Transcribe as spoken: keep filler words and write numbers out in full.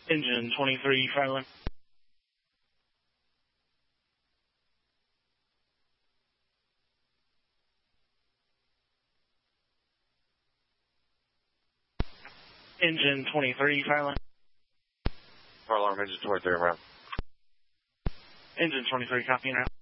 Engine twenty-three, fire alarm. Engine twenty-three, fire alarm. Fire alarm, engine twenty-three, around. Engine twenty-three, copy now.